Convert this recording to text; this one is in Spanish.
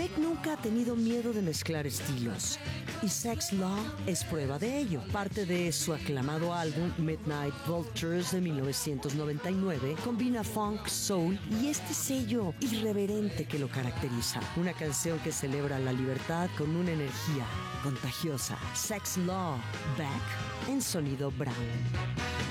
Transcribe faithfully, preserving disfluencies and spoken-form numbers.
Beck nunca ha tenido miedo de mezclar estilos, y Sex Law es prueba de ello. Parte de su aclamado álbum Midnight Vultures de mil novecientos noventa y nueve combina funk, soul y este sello irreverente que lo caracteriza. Una canción que celebra la libertad con una energía contagiosa. Sex Law, Beck en Sonido Brown.